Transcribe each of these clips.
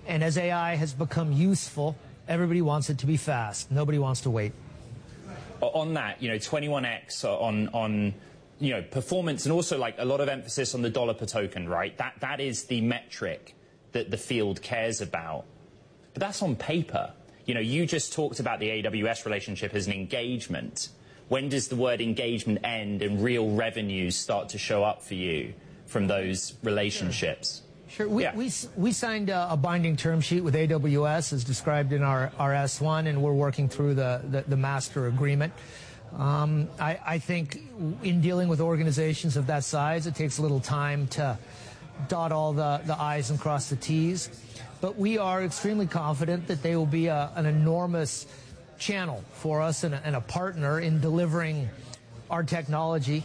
And as AI has become useful, everybody wants it to be fast. Nobody wants to wait. On that, 21x on performance, and also like a lot of emphasis on the dollar per token, right? That is the metric that the field cares about. But that's on paper. You just talked about the AWS relationship as an engagement. When does the word engagement end and real revenues start to show up for you from those relationships? Sure. We signed a binding term sheet with AWS as described in our S1, and we're working through the master agreement. I think in dealing with organizations of that size, it takes a little time to dot all the I's and cross the T's. But we are extremely confident that they will be an enormous channel for us and a partner in delivering our technology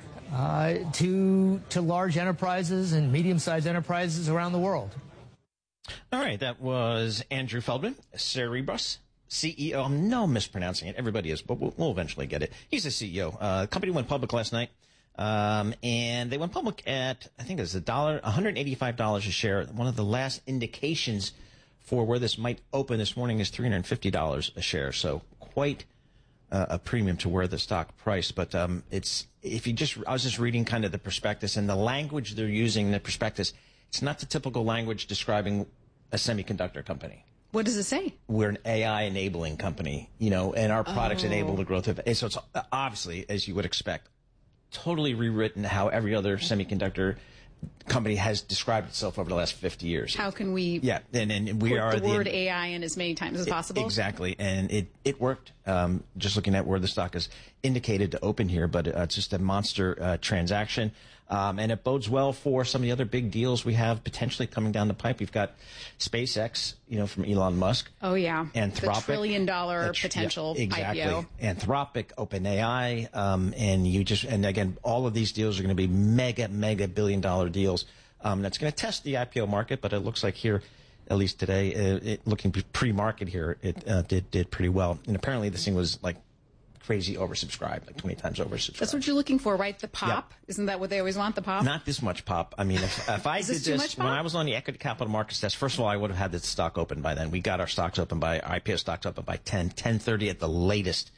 to large enterprises and medium-sized enterprises around the world. All right, that was Andrew Feldman, Cerebras CEO. I'm no mispronouncing it. Everybody is, but we'll eventually get it. He's the CEO. The company went public last night, and they went public at, I think it's $185 a share. One of the last indications for where this might open this morning is $350 a share. So quite a premium to where the stock priced. But I was just reading kind of the prospectus, and the language they're using in the prospectus, it's not the typical language describing a semiconductor company. What does it say? We're an AI enabling company, and our products enable the growth of it. So it's obviously, as you would expect, totally rewritten how every other semiconductor company has described itself over the last 50 years. How can we and we put the word AI in as many times as possible? Exactly, and it worked. Just looking at where the stock is indicated to open here, but it's just a monster transaction. And it bodes well for some of the other big deals we have potentially coming down the pipe. We've got SpaceX, from Elon Musk. Oh, yeah. Anthropic. The $1 trillion potential exactly. IPO. Anthropic, OpenAI. And again, all of these deals are going to be mega billion-dollar deals. That's going to test the IPO market, but it looks like here, at least today, looking pre-market here, it did pretty well. And apparently this thing was like crazy oversubscribed, like 20 times oversubscribed. That's what you're looking for, right? The pop? Yep. Isn't that what they always want, the pop? Not this much pop. I mean, if I did this, when I was on the equity capital markets desk, first of all, I would have had the stock open by then. We got our stocks open by, IPO stocks open by 10:30 at the latest.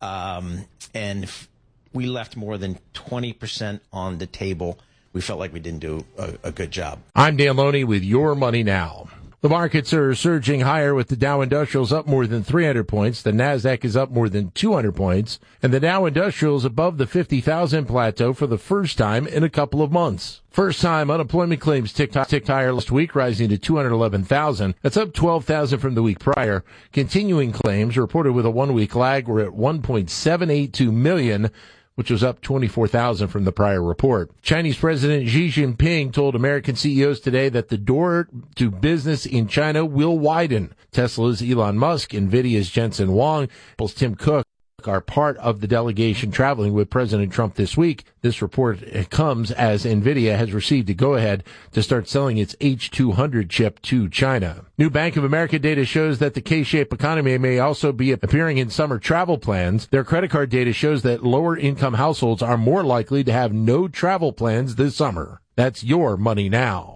And we left more than 20% on the table. We felt like we didn't do a good job. I'm Dan Loney with Your Money Now. The markets are surging higher with the Dow Industrials up more than 300 points. The Nasdaq is up more than 200 points. And the Dow Industrials above the 50,000 plateau for the first time in a couple of months. First time unemployment claims ticked higher last week, rising to 211,000. That's up 12,000 from the week prior. Continuing claims reported with a one-week lag were at 1.782 million, which was up 24,000 from the prior report. Chinese President Xi Jinping told American CEOs today that the door to business in China will widen. Tesla's Elon Musk, NVIDIA's Jensen Huang, Apple's Tim Cook are part of the delegation traveling with President Trump this week. This report comes as NVIDIA has received a go-ahead to start selling its H200 chip to China. New Bank of America data shows that the K-shaped economy may also be appearing in summer travel plans. Their credit card data shows that lower-income households are more likely to have no travel plans this summer. That's Your Money Now.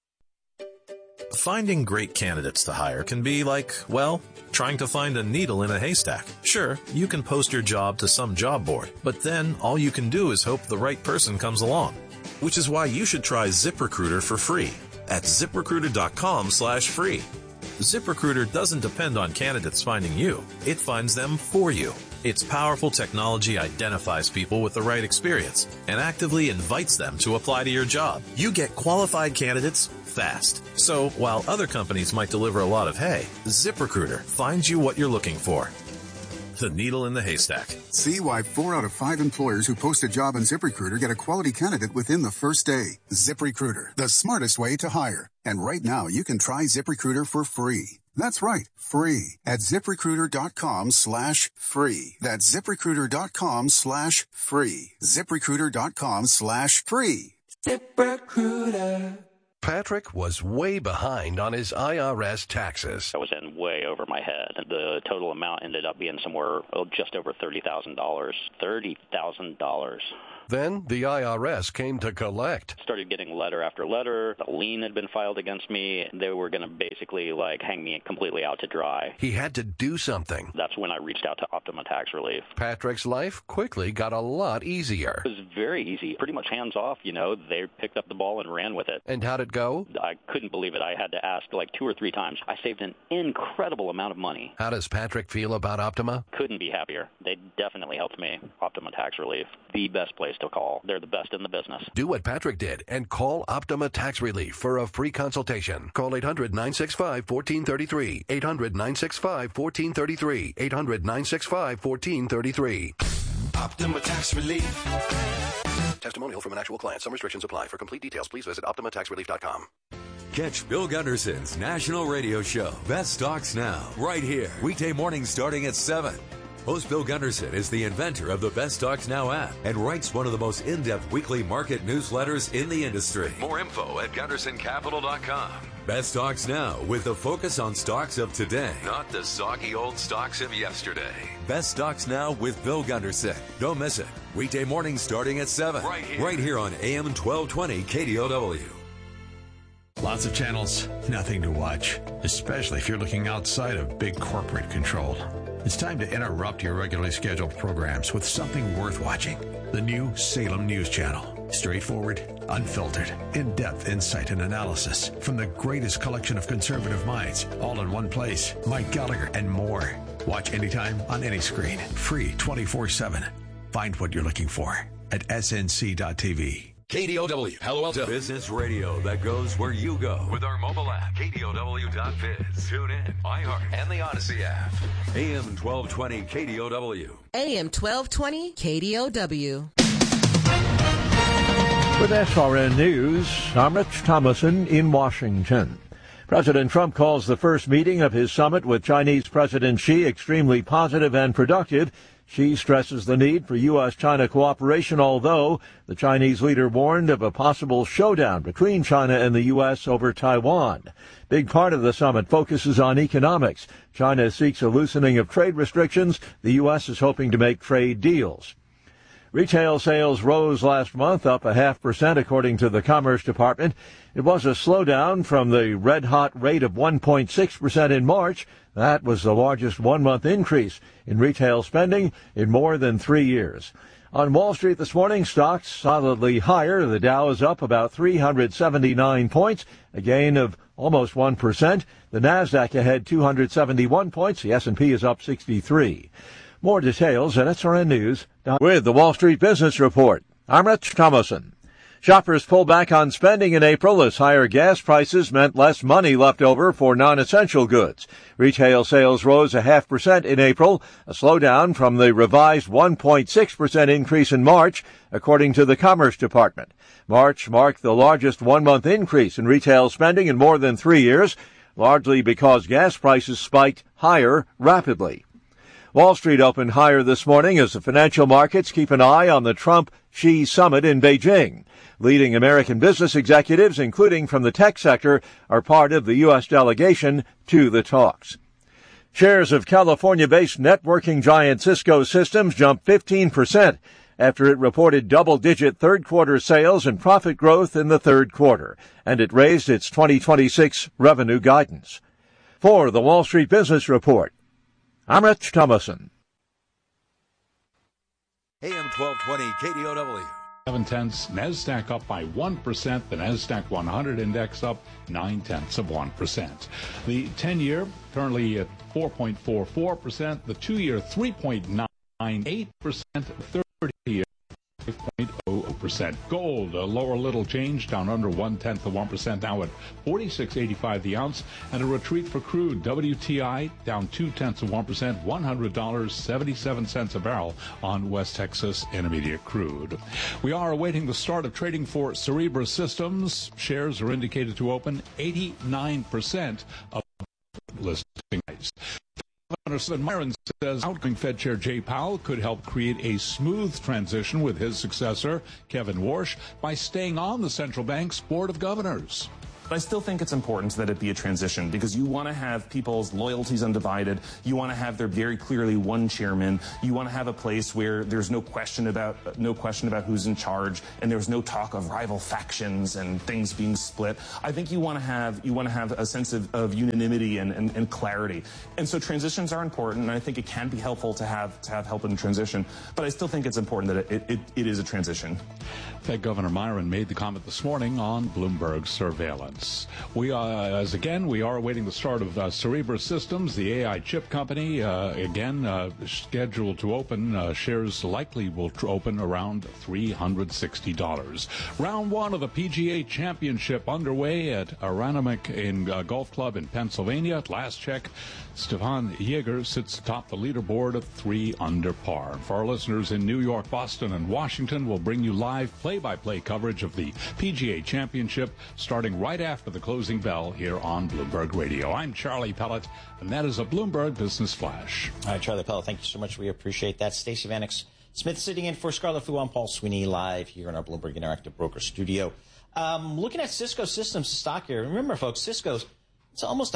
Finding great candidates to hire can be like, well, trying to find a needle in a haystack. Sure, you can post your job to some job board, but then all you can do is hope the right person comes along. Which is why you should try ZipRecruiter for free at ZipRecruiter.com/free. ZipRecruiter doesn't depend on candidates finding you. It finds them for you. Its powerful technology identifies people with the right experience and actively invites them to apply to your job. You get qualified candidates fast. So while other companies might deliver a lot of hay, ZipRecruiter finds you what you're looking for. The needle in the haystack. See why 4 out of 5 employers who post a job on ZipRecruiter get a quality candidate within the first day. ZipRecruiter, the smartest way to hire. And right now, you can try ZipRecruiter for free. That's right, free at ZipRecruiter.com/free. That's ZipRecruiter.com/free. ZipRecruiter.com/free. ZipRecruiter. Patrick was way behind on his IRS taxes. I was in way over my head. The total amount ended up being somewhere just over $30,000. $30,000. Then the IRS came to collect. Started getting letter after letter. A lien had been filed against me. They were going to basically hang me completely out to dry. He had to do something. That's when I reached out to Optima Tax Relief. Patrick's life quickly got a lot easier. It was very easy, pretty much hands off. They picked up the ball and ran with it. And how'd it go? I couldn't believe it. I had to ask 2 or 3 times. I saved an incredible amount of money. How does Patrick feel about Optima? Couldn't be happier. They definitely helped me. Optima Tax Relief, the best place to call. They're the best in the business. Do what Patrick did and call Optima Tax Relief for a free consultation. Call 800-965-1433. 800-965-1433. 800-965-1433. Optima Tax Relief. Testimonial from an actual client. Some restrictions apply. For complete details, please visit OptimaTaxRelief.com. Catch Bill Gunderson's national radio show, Best Stocks Now, right here. Weekday mornings starting at 7. Host Bill Gunderson is the inventor of the Best Stocks Now app and writes one of the most in-depth weekly market newsletters in the industry. More info at GundersonCapital.com. Best Stocks Now, with the focus on stocks of today, not the soggy old stocks of yesterday. Best Stocks Now with Bill Gunderson. Don't miss it. Weekday mornings starting at 7. Right here on AM 1220 KDOW. Lots of channels, nothing to watch, especially if you're looking outside of big corporate control. It's time to interrupt your regularly scheduled programs with something worth watching. The new Salem News Channel. Straightforward, unfiltered, in-depth insight and analysis from the greatest collection of conservative minds, all in one place. Mike Gallagher and more. Watch anytime on any screen. Free 24/7. Find what you're looking for at snc.tv. KDOW, Palo Alto. Business radio that goes where you go. With our mobile app, KDOW.biz. Tune in, iHeart, and the Odyssey app. AM 1220 KDOW. AM 1220 KDOW. With SRN News, I'm Rich Thomason in Washington. President Trump calls the first meeting of his summit with Chinese President Xi extremely positive and productive. Xi stresses the need for U.S.-China cooperation, although the Chinese leader warned of a possible showdown between China and the U.S. over Taiwan. Big part of the summit focuses on economics. China seeks a loosening of trade restrictions. The U.S. is hoping to make trade deals. Retail sales rose last month, up 0.5% according to the Commerce Department. It was a slowdown from the red-hot rate of 1.6% in March. That was the largest one-month increase in retail spending in more than 3 years. On Wall Street this morning, stocks solidly higher. The Dow is up about 379 points, a gain of almost 1%. The Nasdaq ahead 271 points. The S&P is up 63. More details at SRN News. With the Wall Street Business Report, I'm Rich Thomason. Shoppers pulled back on spending in April as higher gas prices meant less money left over for non-essential goods. Retail sales rose 0.5% in April, a slowdown from the revised 1.6% increase in March, according to the Commerce Department. March marked the largest one-month increase in retail spending in more than 3 years, largely because gas prices spiked higher rapidly. Wall Street opened higher this morning as the financial markets keep an eye on the Trump-Xi summit in Beijing. Leading American business executives, including from the tech sector, are part of the U.S. delegation to the talks. Shares of California-based networking giant Cisco Systems jumped 15% after it reported double-digit third-quarter sales and profit growth in the third quarter, and it raised its 2026 revenue guidance. For the Wall Street Business Report, I'm Rich Thomason. AM 1220 KDOW. 0.7, NASDAQ up by 1%, the NASDAQ 100 index up 0.9%. The 10-year currently at 4.44%, the 2-year 3.98%, the 30-year 5.00%. Gold, a lower little change, down under 0.1%, now at $46.85 the ounce, and a retreat for crude. WTI down 0.2%, $100.77 a barrel on West Texas Intermediate crude. We are awaiting the start of trading for Cerebras Systems. Shares are indicated to open 89% of listing price. Governor Myron says outgoing Fed Chair Jay Powell could help create a smooth transition with his successor, Kevin Warsh, by staying on the central bank's board of governors. But I still think it's important that it be a transition because you want to have people's loyalties undivided. You want to have there very clearly one chairman. You want to have a place where there's no question about who's in charge, and there's no talk of rival factions and things being split. I think you want to have a sense of unanimity and clarity. And so transitions are important, and I think it can be helpful to have help in transition. But I still think it's important that it is a transition. Fed Governor Myron made the comment this morning on Bloomberg surveillance. We are awaiting the start of Cerebras Systems, the AI chip company. Scheduled to open. Shares likely will open around $360. Round one of the PGA Championship underway at Aronimink in Golf Club in Pennsylvania. At last check, Stefan Jaeger sits atop the leaderboard at 3 under par. For our listeners in New York, Boston, and Washington, we'll bring you live play-by-play coverage of the PGA Championship starting right after the closing bell here on Bloomberg Radio. I'm Charlie Pellet, and that is a Bloomberg Business Flash. All right, Charlie Pellet, thank you so much. We appreciate that. Stacey Vanek Smith sitting in for Scarlett Fu. I'm Paul Sweeney, live here in our Bloomberg Interactive Broker studio. Looking at Cisco Systems stock here. Remember, folks, Cisco's it's almost a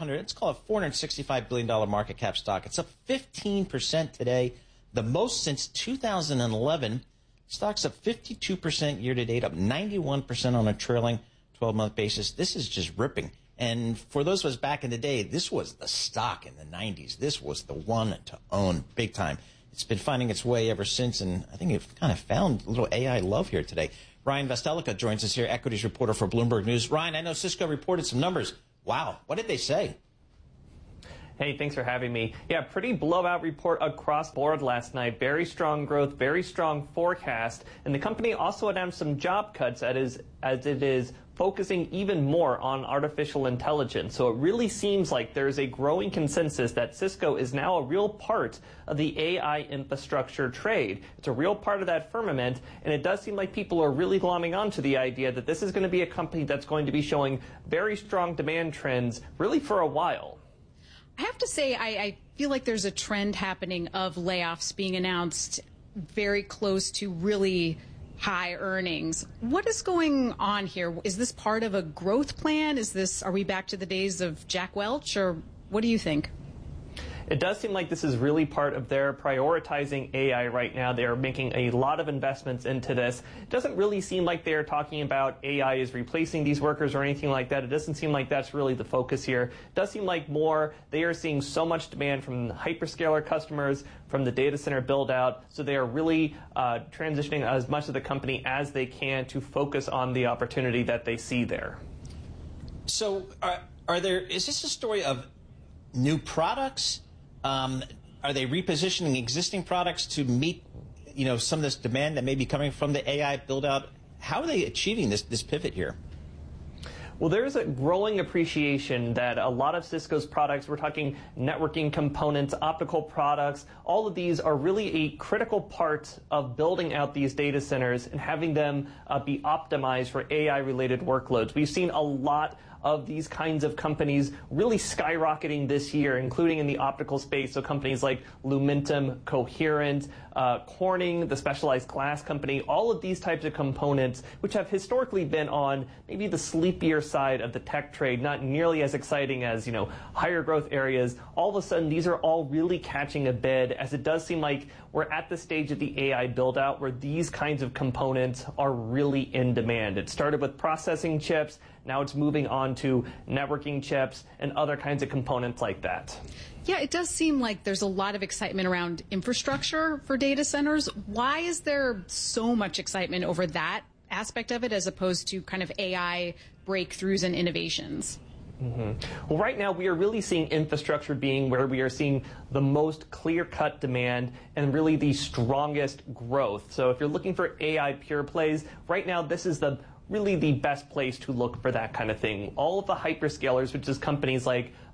$465 billion market cap stock. It's up 15% today, the most since 2011. Stock's up 52% year-to-date, up 91% on a trailing 12-month basis. This is just ripping. And for those of us back in the day, this was the stock in the 90s. This was the one to own big time. It's been finding its way ever since, and I think it kind of found a little AI love here today. Ryan Vestelica joins us here, equities reporter for Bloomberg News. Ryan, I know Cisco reported some numbers. Wow, what did they say? Hey, thanks for having me. Yeah, pretty blowout report across the board last night. Very strong growth, very strong forecast. And the company also announced some job cuts as it is focusing even more on artificial intelligence. So it really seems like there's a growing consensus that Cisco is now a real part of the AI infrastructure trade. It's a real part of that firmament, and it does seem like people are really glomming onto the idea that this is going to be a company that's going to be showing very strong demand trends really for a while. I have to say, I feel like there's a trend happening of layoffs being announced very close to really high earnings. What is going on here? Is this part of a growth plan? Are we back to the days of Jack Welch, or what do you think? It does seem like this is really part of their prioritizing AI right now. They are making a lot of investments into this. It doesn't really seem like they're talking about AI is replacing these workers or anything like that. It doesn't seem like that's really the focus here. It does seem like more they are seeing so much demand from the hyperscaler customers, from the data center build out. So they are really transitioning as much of the company as they can to focus on the opportunity that they see there. So is this a story of new products? Are they repositioning existing products to meet, some of this demand that may be coming from the AI build-out? How are they achieving this pivot here? Well, there's a growing appreciation that a lot of Cisco's products, we're talking networking components, optical products, all of these are really a critical part of building out these data centers and having them be optimized for AI-related workloads. We've seen a lot of these kinds of companies really skyrocketing this year, including in the optical space. So companies like Lumentum, Coherent, Corning, the specialized glass company, all of these types of components, which have historically been on maybe the sleepier side of the tech trade, not nearly as exciting as, higher growth areas. All of a sudden, these are all really catching a bid, as it does seem like we're at the stage of the AI build out where these kinds of components are really in demand. It started with processing chips. Now it's moving on to networking chips and other kinds of components like that. Yeah, it does seem like there's a lot of excitement around infrastructure for data centers. Why is there so much excitement over that aspect of it as opposed to kind of AI breakthroughs and innovations? Well, right now we are really seeing infrastructure being where we are seeing the most clear-cut demand and really the strongest growth. So if you're looking for AI pure plays, right now this is really the best place to look for that kind of thing. All of the hyperscalers, which is companies like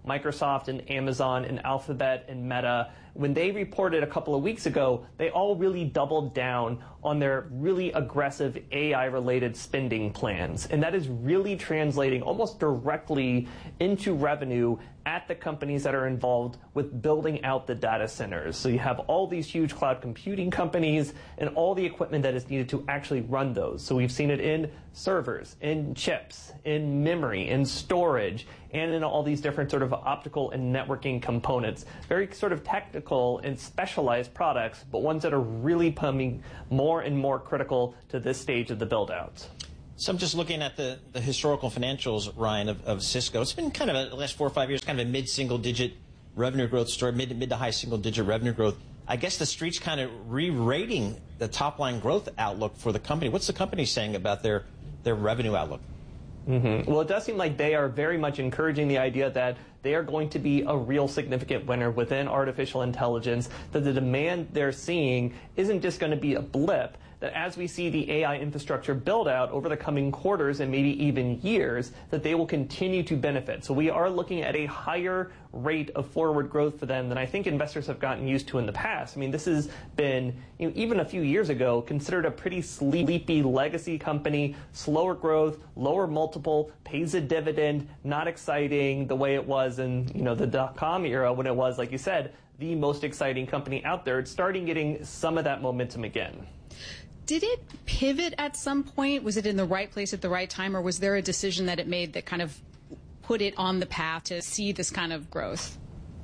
Microsoft and Amazon and Alphabet and Meta, when they reported a couple of weeks ago, they all really doubled down on their really aggressive AI-related spending plans. And that is really translating almost directly into revenue at the companies that are involved with building out the data centers. So you have all these huge cloud computing companies and all the equipment that is needed to actually run those. So we've seen it in servers, in chips, in memory, in storage, and in all these different sort of optical and networking components. Very sort of technical and specialized products, but ones that are really becoming more and more critical to this stage of the build-out. So I'm just looking at the historical financials, Ryan, of Cisco. It's been kind of the last 4 or 5 years, kind of a mid-single-digit revenue growth story, mid to high single-digit revenue growth. I guess the street's kind of re-rating the top-line growth outlook for the company. What's the company saying about their revenue outlook? Well, it does seem like they are very much encouraging the idea that they are going to be a real significant winner within artificial intelligence, that the demand they're seeing isn't just going to be a blip, that as we see the AI infrastructure build out over the coming quarters and maybe even years, that they will continue to benefit. So we are looking at a higher rate of forward growth for them than I think investors have gotten used to in the past. I mean, this has been, even a few years ago, considered a pretty sleepy legacy company, slower growth, lower multiple, pays a dividend, not exciting the way it was in, the dot-com era when it was, like you said, the most exciting company out there. It's starting getting some of that momentum again. Did it pivot at some point? Was it in the right place at the right time, or was there a decision that it made that kind of put it on the path to see this kind of growth?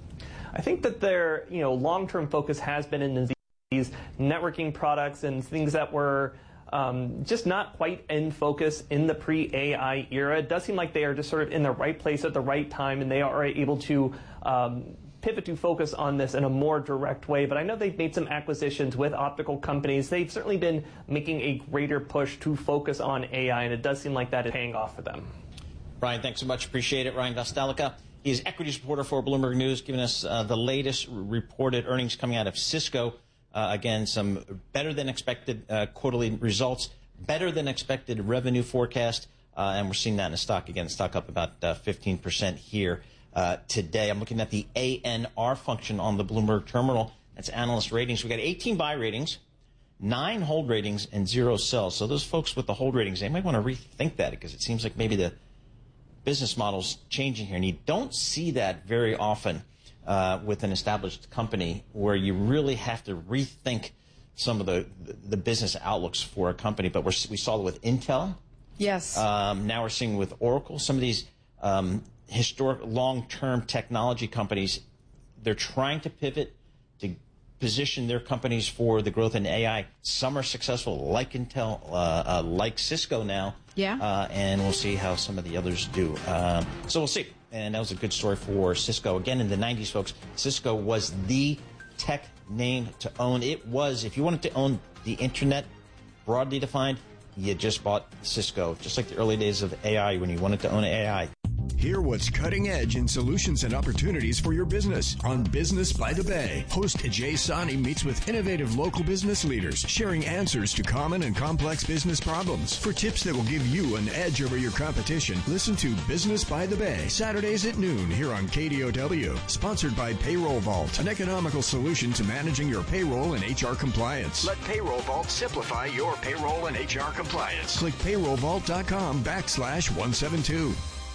I think that their long-term focus has been in these networking products and things that were just not quite in focus in the pre-AI era. It does seem like they are just sort of in the right place at the right time, and they are able to pivot to focus on this in a more direct way. But I know they've made some acquisitions with optical companies. They've certainly been making a greater push to focus on AI, and it does seem like that is paying off for them. Ryan, thanks so much. Appreciate it. Ryan Vostalica. He is equities reporter for Bloomberg News, giving us the latest reported earnings coming out of Cisco. Again, some better than expected quarterly results, better than expected revenue forecast, and we're seeing that in the stock. Again, stock up about 15% here today. I'm looking at the ANR function on the Bloomberg terminal. That's analyst ratings. We got 18 buy ratings, 9 hold ratings, and 0 sells. So those folks with the hold ratings, they might want to rethink that, because it seems like maybe the business model's changing here, and you don't see that very often with an established company, where you really have to rethink some of the business outlooks for a company. But we saw it with Intel. Yes. Now we're seeing with Oracle. Some of these historic long-term technology companies, they're trying to pivot to position their companies for the growth in AI. Some are successful, like Intel, like Cisco now. Yeah. And we'll see how some of the others do. So we'll see. And that was a good story for Cisco. Again, in the 90s, folks, Cisco was the tech name to own. It was, if you wanted to own the internet, broadly defined, you just bought Cisco. Just like the early days of AI, when you wanted to own AI. Hear what's cutting edge in solutions and opportunities for your business on Business by the Bay. Host Jay Sani meets with innovative local business leaders, sharing answers to common and complex business problems. For tips that will give you an edge over your competition, listen to Business by the Bay, Saturdays at noon here on KDOW. Sponsored by Payroll Vault, an economical solution to managing your payroll and HR compliance. Let Payroll Vault simplify your payroll and HR compliance. Click payrollvault.com/172.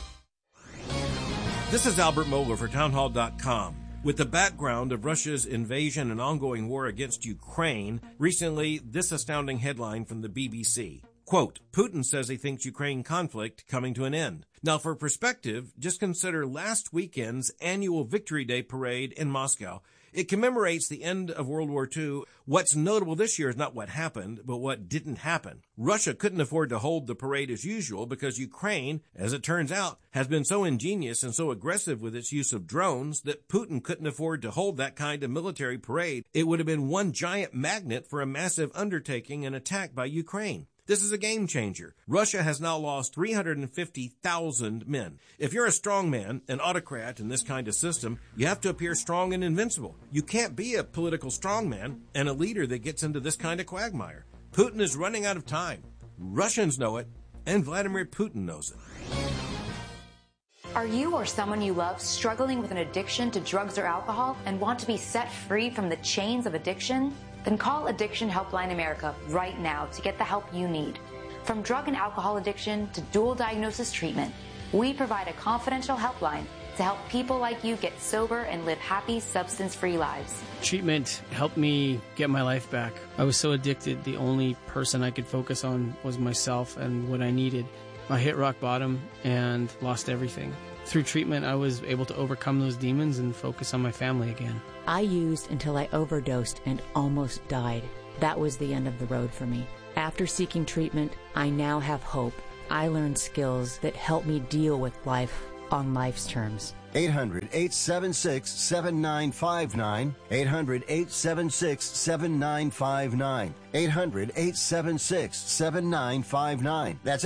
This is Albert Mohler for Townhall.com. With the background of Russia's invasion and ongoing war against Ukraine, recently this astounding headline from the BBC. Quote, Putin says he thinks Ukraine conflict coming to an end. Now, for perspective, just consider last weekend's annual Victory Day parade in Moscow. It commemorates the end of World War II. What's notable this year is not what happened, but what didn't happen. Russia couldn't afford to hold the parade as usual because Ukraine, as it turns out, has been so ingenious and so aggressive with its use of drones that Putin couldn't afford to hold that kind of military parade. It would have been one giant magnet for a massive undertaking and attack by Ukraine. This is a game changer. Russia has now lost 350,000 men. If you're a strong man, an autocrat in this kind of system, you have to appear strong and invincible. You can't be a political strongman and a leader that gets into this kind of quagmire. Putin is running out of time. Russians know it, and Vladimir Putin knows it. Are you or someone you love struggling with an addiction to drugs or alcohol and want to be set free from the chains of addiction? Then call Addiction Helpline America right now to get the help you need. From drug and alcohol addiction to dual diagnosis treatment, we provide a confidential helpline to help people like you get sober and live happy, substance-free lives. Treatment helped me get my life back. I was so addicted, the only person I could focus on was myself and what I needed. I hit rock bottom and lost everything. Through treatment, I was able to overcome those demons and focus on my family again. I used until I overdosed and almost died. That was the end of the road for me. After seeking treatment, I now have hope. I learned skills that help me deal with life on life's terms. 800-876-7959. 800-876-7959. 800-876-7959. That's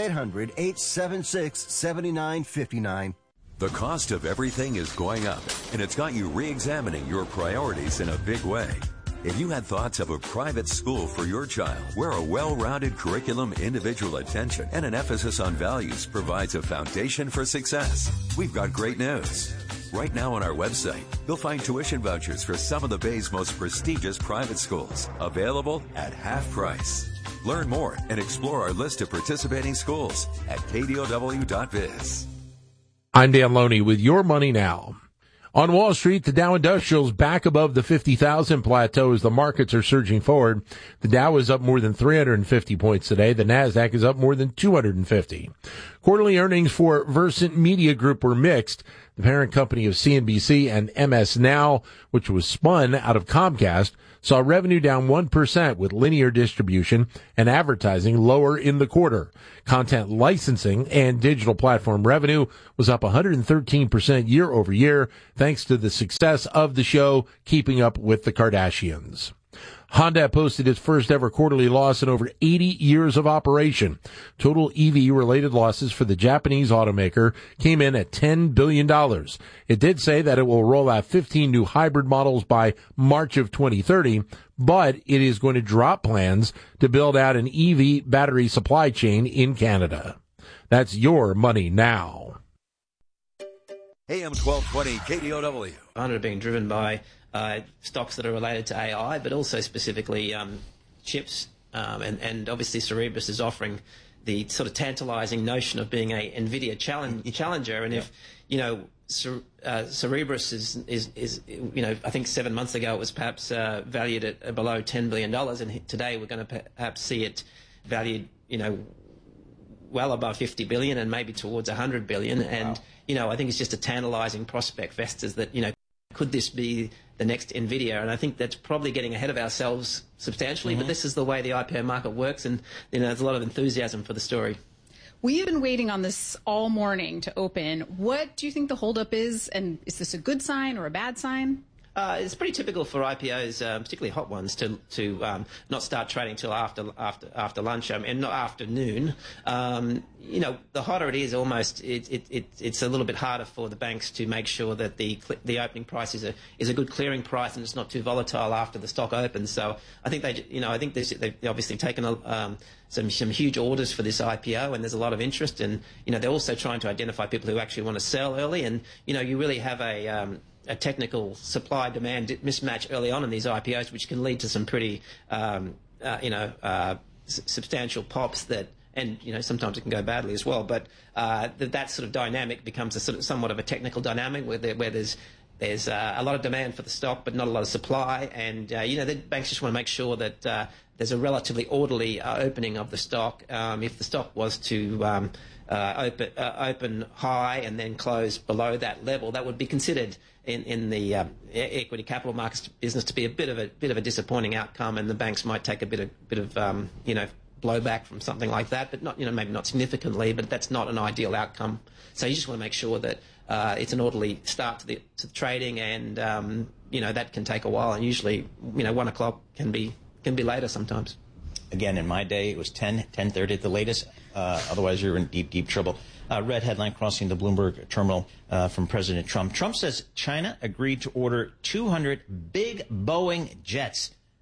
800-876-7959. The cost of everything is going up, and it's got you re-examining your priorities in a big way. If you had thoughts of a private school for your child, where a well-rounded curriculum, individual attention, and an emphasis on values provides a foundation for success, we've got great news. Right now on our website, you'll find tuition vouchers for some of the Bay's most prestigious private schools, available at half price. Learn more and explore our list of participating schools at kdow.biz. I'm Dan Loney with Your Money Now. On Wall Street, the Dow Industrials back above the 50,000 plateau as the markets are surging forward. The Dow is up more than 350 points today. The Nasdaq is up more than 250. Quarterly earnings for Versant Media Group were mixed. The parent company of CNBC and MS Now, which was spun out of Comcast, saw revenue down 1% with linear distribution and advertising lower in the quarter. Content licensing and digital platform revenue was up 113% year over year, thanks to the success of the show Keeping Up with the Kardashians. Honda posted its first ever quarterly loss in over 80 years of operation. Total EV-related losses for the Japanese automaker came in at $10 billion. It did say that it will roll out 15 new hybrid models by March of 2030, but it is going to drop plans to build out an EV battery supply chain in Canada. That's Your Money Now. AM 1220 KDOW. Honda being driven by stocks that are related to AI, but also specifically chips. And obviously Cerebras is offering the sort of tantalizing notion of being a NVIDIA challenger. And if, Cerebras is I think 7 months ago it was perhaps valued at below $10 billion. And today we're going to perhaps see it valued, well above 50 billion and maybe towards 100 billion. Wow. And, I think it's just a tantalizing prospect for investors that, could this be the next NVIDIA? And I think that's probably getting ahead of ourselves substantially, but this is the way the IPO market works, and there's a lot of enthusiasm for the story. We have been waiting on this all morning to open. What do you think the holdup is, and is this a good sign or a bad sign? It's pretty typical for IPOs, particularly hot ones, to not start trading till after lunch and not afternoon. The hotter it is, it's a little bit harder for the banks to make sure that the opening price is a good clearing price and it's not too volatile after the stock opens. So I think they've obviously taken some huge orders for this IPO, and there's a lot of interest. And they're also trying to identify people who actually want to sell early. And you really have a technical supply-demand mismatch early on in these IPOs, which can lead to some pretty, substantial pops and sometimes it can go badly as well. But that sort of dynamic becomes somewhat of a technical dynamic where there's a lot of demand for the stock, but not a lot of supply. And the banks just want to make sure that there's a relatively orderly opening of the stock. If the stock was to open high and then close below that level, that would be considered in the equity capital markets business to be a bit of a disappointing outcome, and the banks might take a bit of blowback from something like that, but not maybe not significantly, but that's not an ideal outcome. So you just want to make sure that it's an orderly start to the trading, and that can take a while, and usually 1 o'clock can be later sometimes. Again, in my day, it was 10:30 at the latest. Otherwise, you're in deep trouble. Red headline crossing the Bloomberg terminal from President Trump. Trump says China agreed to order 200 big Boeing jets.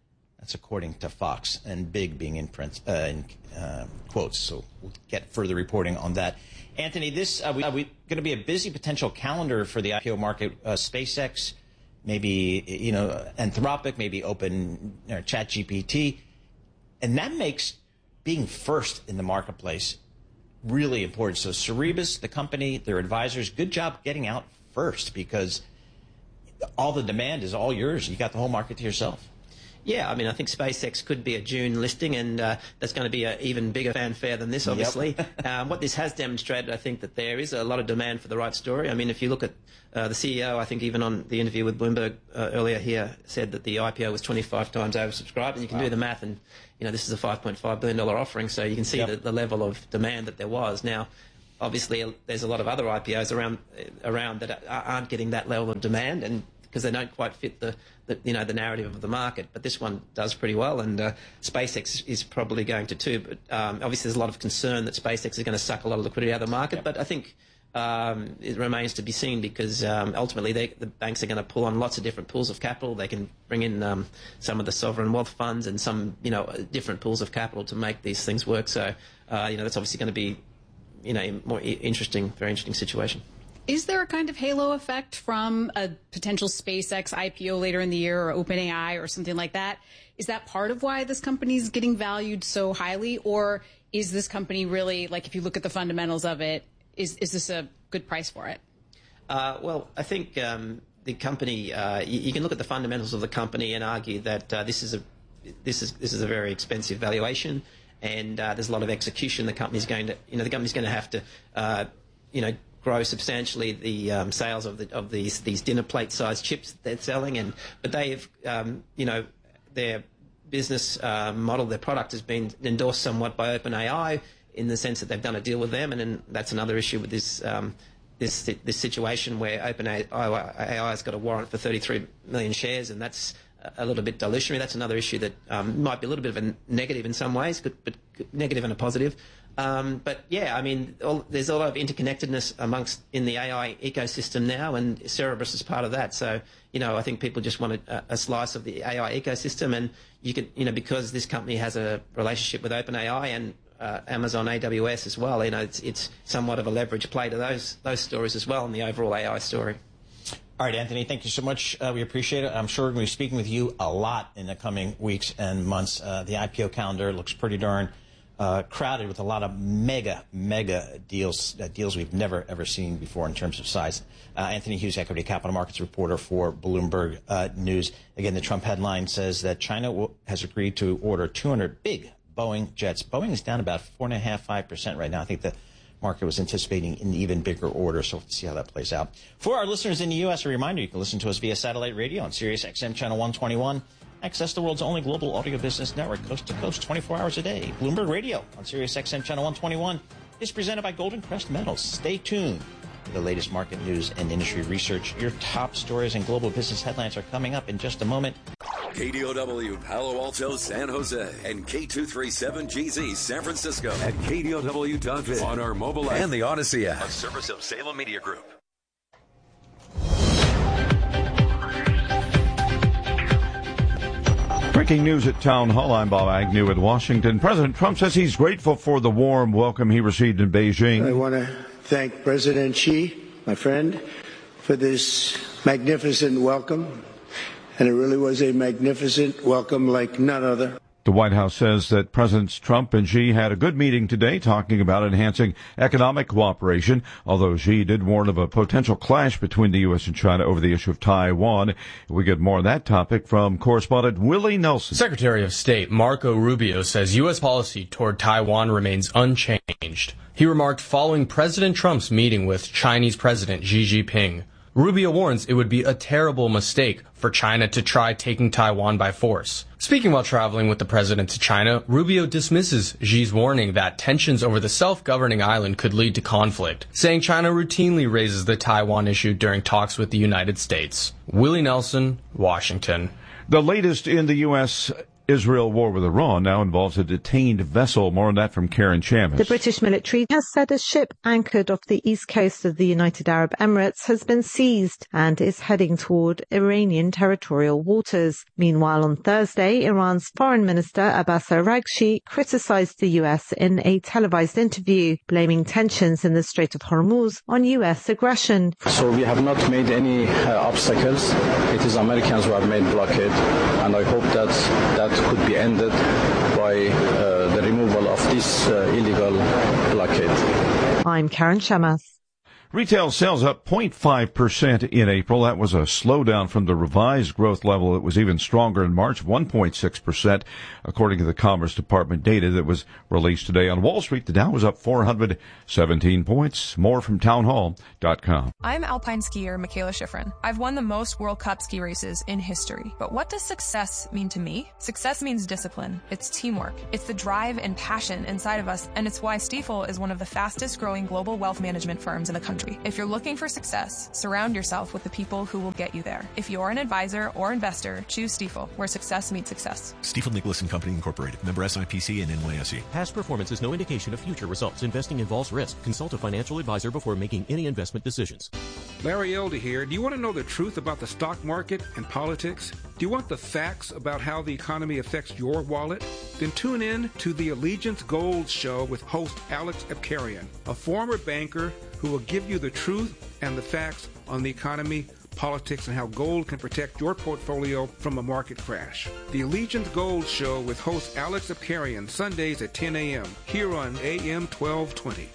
That's according to Fox, and big being in print, quotes. So we'll get further reporting on that. Anthony, this we going to be a busy potential calendar for the IPO market. SpaceX, maybe Anthropic, maybe Open ChatGPT, and that makes being first in the marketplace really important. So Cerebras, the company, their advisors, good job getting out first, because all the demand is all yours. You got the whole market to yourself. Yeah, I mean, I think SpaceX could be a June listing, and that's going to be an even bigger fanfare than this, obviously. Yep. What this has demonstrated, I think, that there is a lot of demand for the right story. I mean, if you look at the CEO, I think even on the interview with Bloomberg earlier here, said that the IPO was 25 times oversubscribed, and you can do the math, and this is a $5.5 billion offering, so you can see the level of demand that there was. Now, obviously, there's a lot of other IPOs around that aren't getting that level of demand, and because they don't quite fit the narrative of the market. But this one does pretty well, and SpaceX is probably going to too. But obviously there's a lot of concern that SpaceX is going to suck a lot of liquidity out of the market. But I think it remains to be seen, because ultimately the banks are going to pull on lots of different pools of capital. They can bring in some of the sovereign wealth funds and some different pools of capital to make these things work. So that's obviously going to be more interesting, very interesting situation. Is there a kind of halo effect from a potential SpaceX IPO later in the year, or OpenAI or something like that? Is that part of why this company is getting valued so highly? Or is this company really, like, if you look at the fundamentals of it, is this a good price for it? Well, I think the company, you can look at the fundamentals of the company and argue that this is a very expensive valuation, and there's a lot of execution. The company's going to have to, grow substantially the sales of these dinner plate sized chips that they're selling, but they've their business model, their product has been endorsed somewhat by OpenAI in the sense that they've done a deal with them, and then that's another issue with this situation where OpenAI has got a warrant for 33 million shares, and that's a little bit dilutionary. That's another issue that might be a little bit of a negative in some ways, but negative and a positive. But yeah, I mean, there's a lot of interconnectedness in the AI ecosystem now, and Cerebras is part of that. So, I think people just want a slice of the AI ecosystem, and you could, because this company has a relationship with OpenAI and Amazon AWS as well, it's somewhat of a leverage play to those stories as well in the overall AI story. All right, Anthony, thank you so much. We appreciate it. I'm sure we're going to be speaking with you a lot in the coming weeks and months. The IPO calendar looks pretty darn crowded with a lot of mega deals, deals we've never, ever seen before in terms of size. Anthony Hughes, equity capital markets reporter for Bloomberg News. Again, the Trump headline says that China has agreed to order 200 big Boeing jets. Boeing is down about 4.5% right now. I think the market was anticipating an even bigger order, so we'll see how that plays out. For our listeners in the U.S., a reminder, you can listen to us via satellite radio on Sirius XM Channel 121. Access the world's only global audio business network, coast to coast, 24 hours a day. Bloomberg Radio on Sirius XM Channel 121 is presented by Golden Crest Metals. Stay tuned for the latest market news and industry research. Your top stories and global business headlines are coming up in just a moment. KDOW Palo Alto, San Jose, and K237GZ San Francisco at KDOW.biz on our mobile app and the Odyssey app, a service of Salem Media Group. Breaking news at Town Hall. I'm Bob Agnew in Washington. President Trump says he's grateful for the warm welcome he received in Beijing. I want to thank President Xi, my friend, for this magnificent welcome. And it really was a magnificent welcome like none other. The White House says that Presidents Trump and Xi had a good meeting today talking about enhancing economic cooperation, although Xi did warn of a potential clash between the U.S. and China over the issue of Taiwan. We get more on that topic from correspondent Willie Nelson. Secretary of State Marco Rubio says U.S. policy toward Taiwan remains unchanged. He remarked following President Trump's meeting with Chinese President Xi Jinping. Rubio warns it would be a terrible mistake for China to try taking Taiwan by force. Speaking while traveling with the president to China, Rubio dismisses Xi's warning that tensions over the self-governing island could lead to conflict, saying China routinely raises the Taiwan issue during talks with the United States. Willie Nelson, Washington. The latest in the U.S. Israel war with Iran now involves a detained vessel. More on that from Karen Chamis. The British military has said a ship anchored off the east coast of the United Arab Emirates has been seized and is heading toward Iranian territorial waters. Meanwhile, on Thursday, Iran's Foreign Minister Abbas Araghchi criticized the US in a televised interview, blaming tensions in the Strait of Hormuz on US aggression. So we have not made any obstacles. It is Americans who have made blockade, and I hope that could be ended by the removal of this illegal blockade. I'm Karen Chamas. Retail sales up 0.5% in April. That was a slowdown from the revised growth level that was even stronger in March, 1.6%, according to the Commerce Department data that was released today. On Wall Street, the Dow was up 417 points. More from townhall.com. I'm alpine skier Michaela Schifrin. I've won the most World Cup ski races in history. But what does success mean to me? Success means discipline. It's teamwork. It's the drive and passion inside of us, and it's why Stifel is one of the fastest growing global wealth management firms in the country. If you're looking for success, surround yourself with the people who will get you there. If you're an advisor or investor, choose Stifel, where success meets success. Stifel Nicholas and Company Incorporated. Member SIPC and NYSE. Past performance is no indication of future results. Investing involves risk. Consult a financial advisor before making any investment decisions. Larry Elder here. Do you want to know the truth about the stock market and politics? Do you want the facts about how the economy affects your wallet? Then tune in to the Allegiance Gold Show with host Alex Abkarian, a former banker who will give you the truth and the facts on the economy, politics, and how gold can protect your portfolio from a market crash. The Allegiance Gold Show with host Alex Abkarian, Sundays at 10 a.m. here on AM 1220,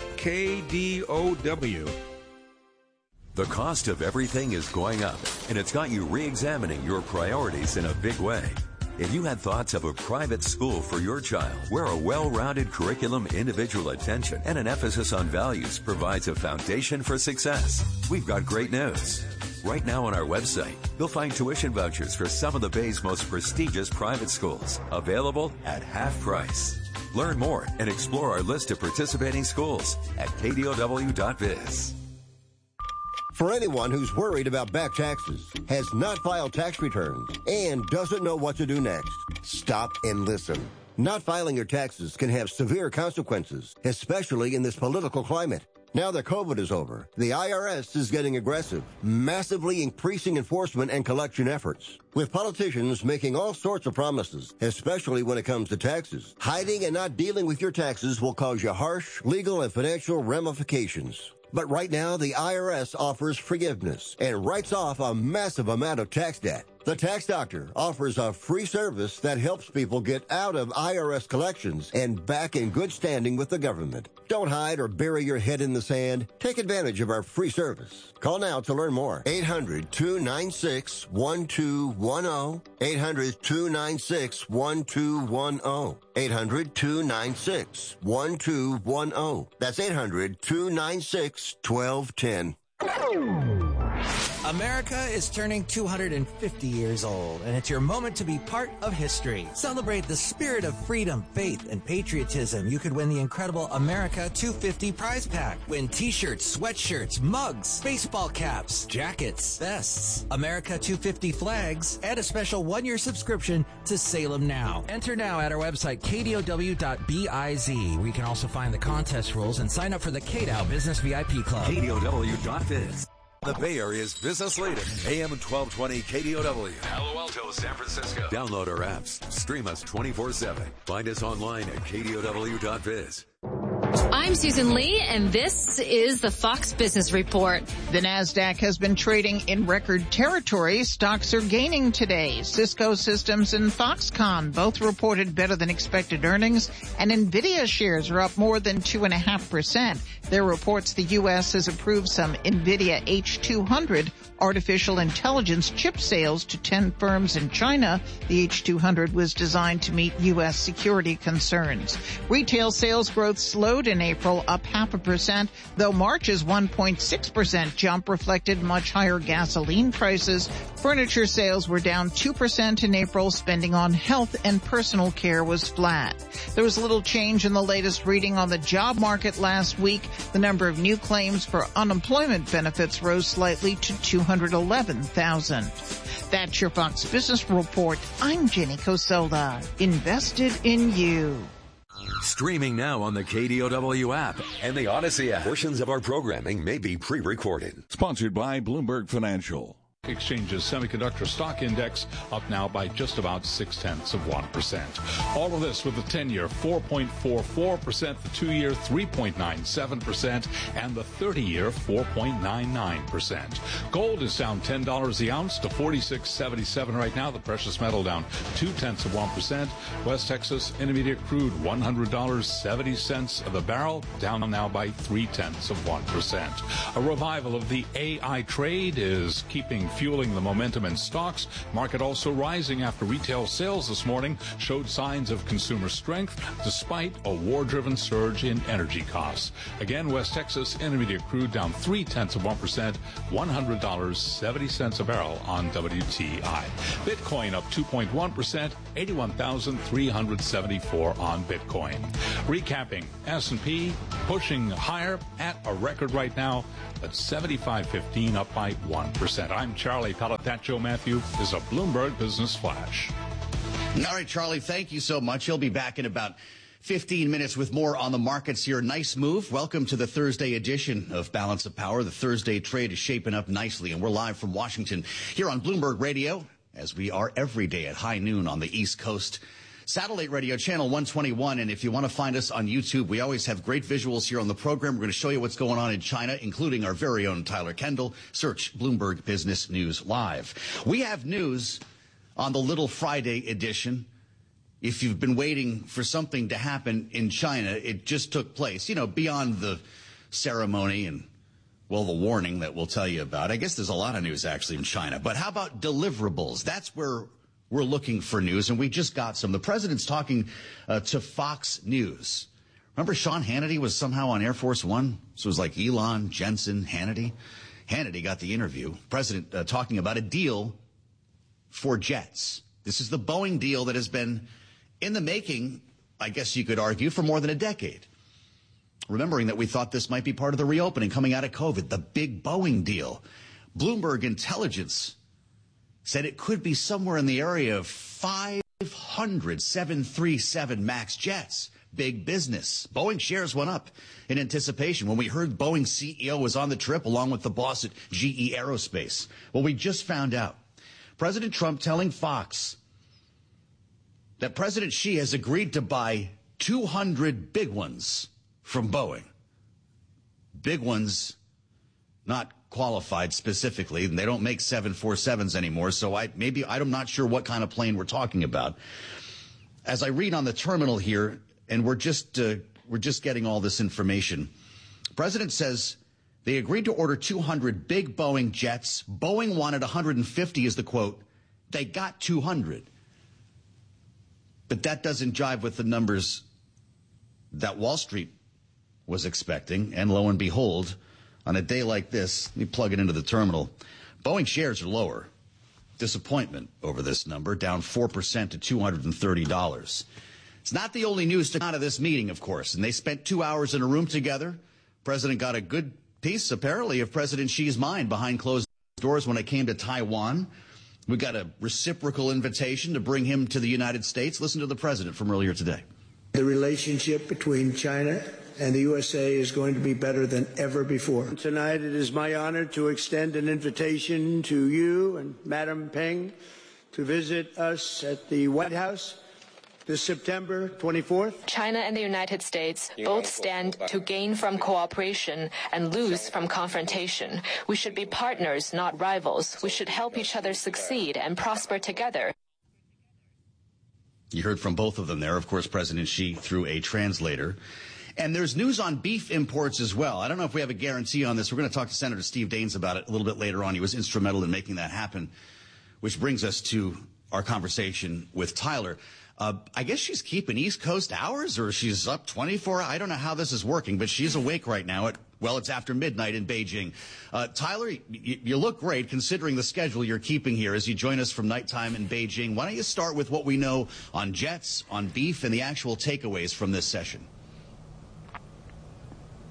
KDOW. The cost of everything is going up, and it's got you re-examining your priorities in a big way. If you had thoughts of a private school for your child, where a well-rounded curriculum, individual attention, and an emphasis on values provides a foundation for success, we've got great news. Right now on our website, you'll find tuition vouchers for some of the Bay's most prestigious private schools, available at half price. Learn more and explore our list of participating schools at kdow.biz. For anyone who's worried about back taxes, has not filed tax returns, and doesn't know what to do next, stop and listen. Not filing your taxes can have severe consequences, especially in this political climate. Now that COVID is over, the IRS is getting aggressive, massively increasing enforcement and collection efforts. With politicians making all sorts of promises, especially when it comes to taxes, hiding and not dealing with your taxes will cause you harsh legal and financial ramifications. But right now, the IRS offers forgiveness and writes off a massive amount of tax debt. The Tax Doctor offers a free service that helps people get out of IRS collections and back in good standing with the government. Don't hide or bury your head in the sand. Take advantage of our free service. Call now to learn more. 800-296-1210. 800-296-1210. 800-296-1210. That's 800-296-1210. America is turning 250 years old, and it's your moment to be part of history. Celebrate the spirit of freedom, faith, and patriotism. You could win the incredible America 250 prize pack. Win t-shirts, sweatshirts, mugs, baseball caps, jackets, vests, America 250 flags, and a special one-year subscription to Salem Now. Enter now at our website, kdow.biz, where you can also find the contest rules and sign up for the KDOW Business VIP Club. KDOW.biz. The Bay Area's business leader, AM 1220 KDOW. Palo Alto, San Francisco. Download our apps. Stream us 24/7. Find us online at KDOW.biz. I'm Susan Lee, and this is the Fox Business Report. The NASDAQ has been trading in record territory. Stocks are gaining today. Cisco Systems and Foxconn both reported better than expected earnings, and NVIDIA shares are up more than 2.5%. Their reports the U.S. has approved some NVIDIA H200 artificial intelligence chip sales to 10 firms in China. The H200 was designed to meet U.S. security concerns. Retail sales growth slowed in April, up 0.5%, though March's 1.6% jump reflected much higher gasoline prices. Furniture sales were down 2% in April. Spending on health and personal care was flat. There was little change in the latest reading on the job market last week. The number of new claims for unemployment benefits rose slightly to 211,000. That's your Fox Business Report. I'm Jenny Coselda. Invested in you. Streaming now on the KDOW app and the Odyssey app. Portions of our programming may be pre-recorded. Sponsored by Bloomberg Financial. Exchange's semiconductor stock index up now by just about 0.6%. All of this with the 10-year 4.44%, the 2-year 3.97%, and the 30-year 4.99%. Gold is down $10 the ounce to $46.77 right now. The precious metal down 0.2%. West Texas Intermediate crude $100.70 of the barrel, down now by 0.3%. A revival of the AI trade is fueling the momentum in stocks. Market also rising after retail sales this morning showed signs of consumer strength despite a war-driven surge in energy costs. Again, West Texas Intermediate crude down 0.3%, $100.70 a barrel on WTI. Bitcoin up 2.1%, 81,374 on Bitcoin. Recapping, S&P pushing higher at a record right now at 75.15, up by 1%. I'm Charlie Palataccio. Matthew is a Bloomberg Business Flash. All right, Charlie, thank you so much. He'll be back in about 15 minutes with more on the markets here. Nice move. Welcome to the Thursday edition of Balance of Power. The Thursday trade is shaping up nicely, and we're live from Washington here on Bloomberg Radio, as we are every day at high noon on the East Coast. Satellite radio channel 121, and if you want to find us on YouTube, we always have great visuals here on the program. We're going to show you what's going on in China, including our very own Tyler Kendall. Search Bloomberg Business News Live. We have news on the Little Friday edition. If you've been waiting for something to happen in China, it just took place, beyond the ceremony and, well, the warning that we'll tell you about. I guess there's a lot of news actually in China. But how about deliverables? That's where we're looking for news, and we just got some. The president's talking to Fox News. Remember Sean Hannity was somehow on Air Force One? So it was like Elon, Jensen, Hannity. Hannity got the interview. President talking about a deal for jets. This is the Boeing deal that has been in the making, I guess you could argue, for more than a decade. Remembering that we thought this might be part of the reopening coming out of COVID, the big Boeing deal. Bloomberg Intelligence said it could be somewhere in the area of 500 737 MAX jets. Big business. Boeing shares went up in anticipation when we heard Boeing's CEO was on the trip along with the boss at GE Aerospace. Well, we just found out. President Trump telling Fox that President Xi has agreed to buy 200 big ones from Boeing. Big ones, not qualified specifically, and they don't make 747s anymore, so I'm not sure what kind of plane we're talking about. As I read on the terminal here, and we're just getting all this information, President says they agreed to order 200 big Boeing jets. Boeing wanted 150 is the quote. They got 200. But that doesn't jive with the numbers that Wall Street was expecting, and lo and behold, on a day like this, let me plug it into the terminal. Boeing shares are lower. Disappointment over this number, down 4% to $230. It's not the only news to come out of this meeting, of course. And they spent 2 hours in a room together. President got a good piece, apparently, of President Xi's mind behind closed doors when it came to Taiwan. We got a reciprocal invitation to bring him to the United States. Listen to the president from earlier today. The relationship between China and the USA is going to be better than ever before. Tonight, it is my honor to extend an invitation to you and Madam Peng to visit us at the White House this September 24th. China and the United States both stand to gain from cooperation and lose from confrontation. We should be partners, not rivals. We should help each other succeed and prosper together. You heard from both of them there, of course, President Xi through a translator. And there's news on beef imports as well. I don't know if we have a guarantee on this. We're going to talk to Senator Steve Daines about it a little bit later on. He was instrumental in making that happen, which brings us to our conversation with Tyler. I guess she's keeping East Coast hours, or she's up 24. I don't know how this is working, but she's awake right now it's after midnight in Beijing. Tyler, you look great considering the schedule you're keeping here as you join us from nighttime in Beijing. Why don't you start with what we know on jets, on beef, and the actual takeaways from this session?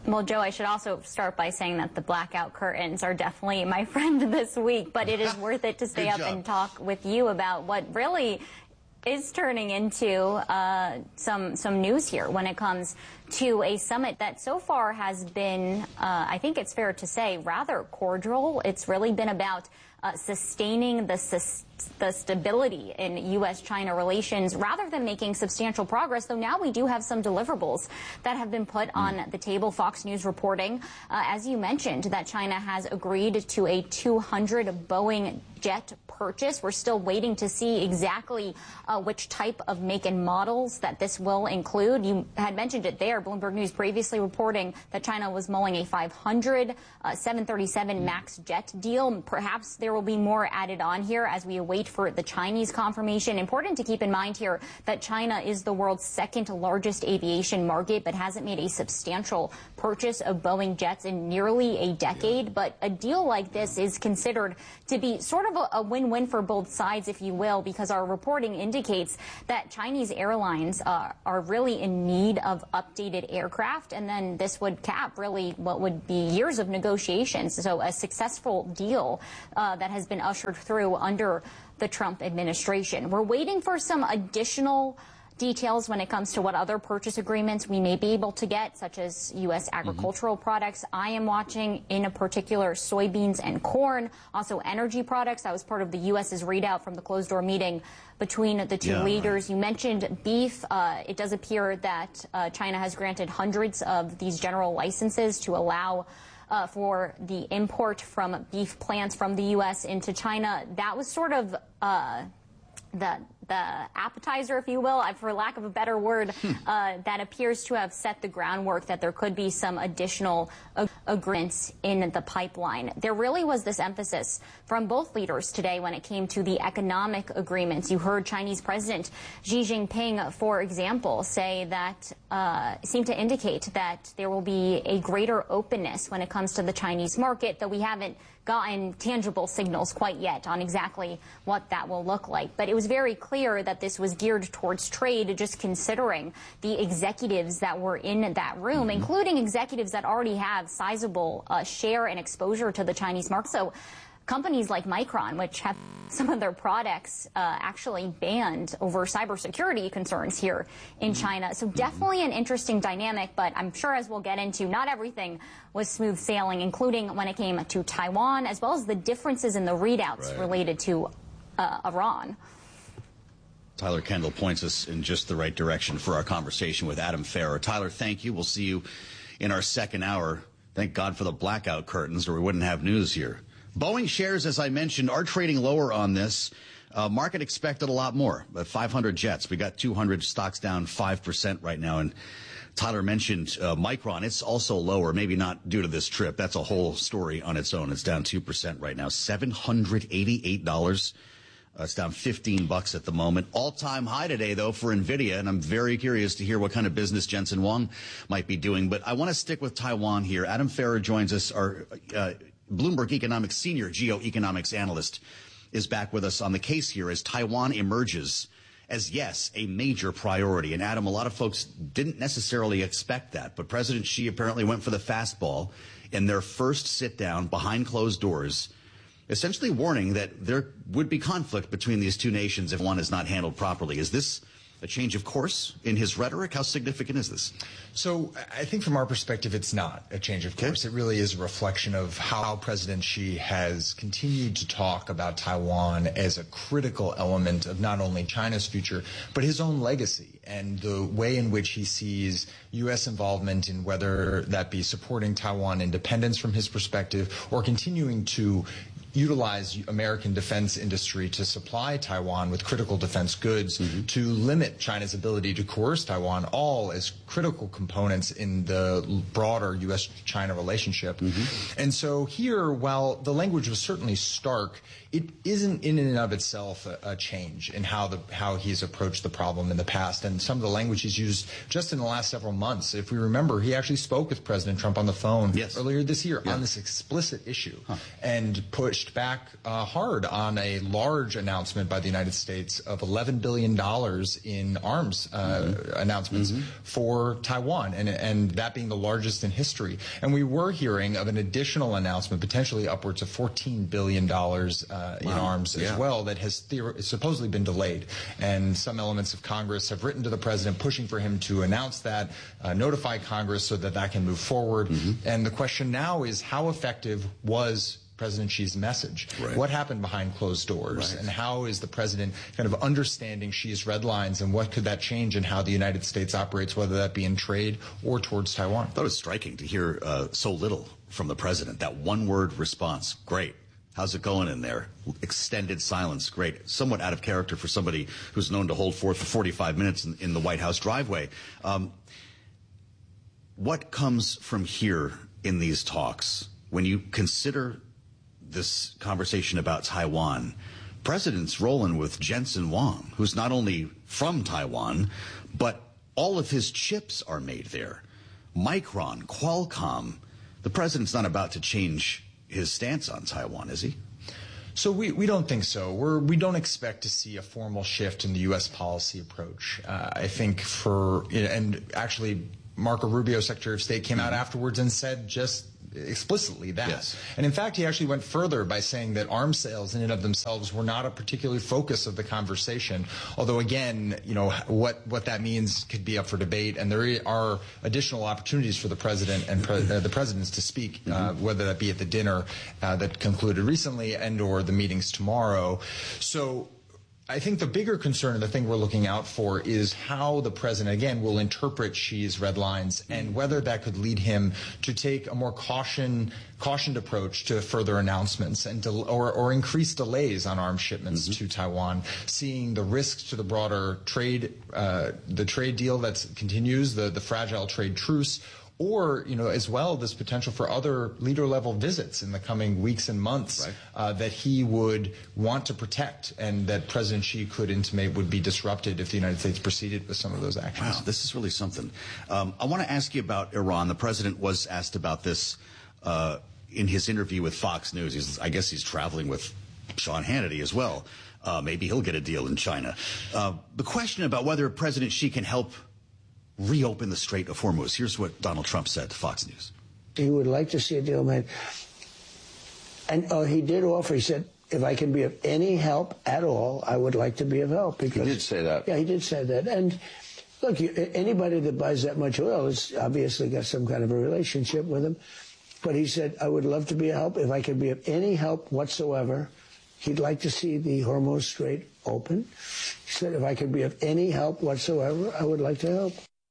Well, Joe, I should also start by saying that the blackout curtains are definitely my friend this week, but it is worth it to stay up and talk with you about what really is turning into some news here when it comes to a summit that so far has been, I think it's fair to say, rather cordial. It's really been about sustaining the stability in U.S.-China relations rather than making substantial progress, though now we do have some deliverables that have been put on the table. Fox News reporting, as you mentioned, that China has agreed to a 200 Boeing jet purchase. We're still waiting to see exactly which type of make and models that this will include. You had mentioned it there. Bloomberg News previously reporting that China was mulling a 500 737 MAX jet deal. Perhaps there will be more added on here as we await for the Chinese confirmation. Important to keep in mind here that China is the world's second largest aviation market, but hasn't made a substantial purchase of Boeing jets in nearly a decade. But a deal like this is considered to be sort of a win-win for both sides, if you will, because our reporting indicates that Chinese airlines are really in need of updated aircraft, and then this would cap really what would be years of negotiations. So a successful deal that has been ushered through under the Trump administration. We're waiting for some additional details when it comes to what other purchase agreements we may be able to get, such as U.S. agricultural products. I am watching, in a particular, soybeans and corn, also energy products. That was part of the U.S.'s readout from the closed-door meeting between the two leaders. Right. You mentioned beef. It does appear that China has granted hundreds of these general licenses to allow for the import from beef plants from the U.S. into China. That was sort of the appetizer, if you will, for lack of a better word, that appears to have set the groundwork that there could be some additional agreements in the pipeline. There really was this emphasis from both leaders today when it came to the economic agreements. You heard Chinese President Xi Jinping, for example, say that, seem to indicate that there will be a greater openness when it comes to the Chinese market, though we haven't gotten tangible signals quite yet on exactly what that will look like. But it was very clear that this was geared towards trade, just considering the executives that were in that room, including executives that already have sizable share and exposure to the Chinese market. So companies like Micron, which have some of their products actually banned over cybersecurity concerns here in China. So definitely an interesting dynamic, but I'm sure, as we'll get into, not everything was smooth sailing, including when it came to Taiwan, as well as the differences in the readouts related to Iran. Tyler Kendall points us in just the right direction for our conversation with Adam Ferrer. Tyler, thank you. We'll see you in our second hour. Thank God for the blackout curtains, or we wouldn't have news here. Boeing shares, as I mentioned, are trading lower on this. Market expected a lot more, 500 jets. We got 200 stocks down 5% right now. And Tyler mentioned Micron. It's also lower, maybe not due to this trip. That's a whole story on its own. It's down 2% right now, $788. It's down $15 at the moment. All-time high today, though, for NVIDIA, and I'm very curious to hear what kind of business Jensen Huang might be doing. But I want to stick with Taiwan here. Adam Ferrer joins us, our Bloomberg Economics senior geoeconomics analyst, is back with us on the case here as Taiwan emerges as, yes, a major priority. And, Adam, a lot of folks didn't necessarily expect that, but President Xi apparently went for the fastball in their first sit-down behind closed doors, essentially warning that there would be conflict between these two nations if one is not handled properly. Is this a change of course in his rhetoric? How significant is this? So I think from our perspective, it's not a change of course. It really is a reflection of how President Xi has continued to talk about Taiwan as a critical element of not only China's future, but his own legacy, and the way in which he sees U.S. involvement in whether that be supporting Taiwan independence from his perspective or continuing to utilize American defense industry to supply Taiwan with critical defense goods, to limit China's ability to coerce Taiwan, all as critical components in the broader U.S.-China relationship. And so here, while the language was certainly stark, it isn't in and of itself a change in how he's approached the problem in the past. And some of the language he's used just in the last several months, if we remember, he actually spoke with President Trump on the phone earlier this year on this explicit issue and pushed pushed back hard on a large announcement by the United States of $11 billion in arms announcements for Taiwan, and that being the largest in history. And we were hearing of an additional announcement, potentially upwards of $14 billion in arms as well, that has supposedly been delayed. And some elements of Congress have written to the president pushing for him to announce that, notify Congress so that that can move forward. And the question now is, how effective was President Xi's message? What happened behind closed doors? And how is the president kind of understanding Xi's red lines, and what could that change in how the United States operates, whether that be in trade or towards Taiwan? I thought it was striking to hear so little from the president. That one-word response, great. How's it going in there? Extended silence, great. Somewhat out of character for somebody who's known to hold forth for 45 minutes in the White House driveway. What comes from here in these talks when you consider this conversation about Taiwan? President's rolling with Jensen Huang, who's not only from Taiwan, but all of his chips are made there. Micron, Qualcomm. The president's not about to change his stance on Taiwan, is he? So we don't think so. We don't expect to see a formal shift in the U.S. policy approach. I think and actually Marco Rubio, Secretary of State, came out afterwards and said just explicitly that. And in fact, he actually went further by saying that arms sales in and of themselves were not a particular focus of the conversation. Although, again, what that means could be up for debate, and there are additional opportunities for the president and the presidents to speak, whether that be at the dinner that concluded recently and or the meetings tomorrow. So I think the bigger concern and the thing we're looking out for is how the president, again, will interpret Xi's red lines, and whether that could lead him to take a more cautioned approach to further announcements and or increase delays on arms shipments to Taiwan, seeing the risks to the broader trade, the trade deal that continues, the fragile trade truce, or, as well, this potential for other leader-level visits in the coming weeks and months that he would want to protect, and that President Xi could intimate would be disrupted if the United States proceeded with some of those actions. Wow, this is really something. I want to ask you about Iran. The president was asked about this in his interview with Fox News. I guess he's traveling with Sean Hannity as well. Maybe he'll get a deal in China. The question about whether President Xi can help reopen the Strait of Hormuz. Here's what Donald Trump said to Fox News. He would like to see a deal made. And he did offer, he said, if I can be of any help at all, I would like to be of help. Because, he did say that. Yeah, he did say that. And look, anybody that buys that much oil has obviously got some kind of a relationship with him. But he said, I would love to be of help. If I can be of any help whatsoever, he'd like to see the Hormuz Strait open. He said, if I could be of any help whatsoever, I would like to help.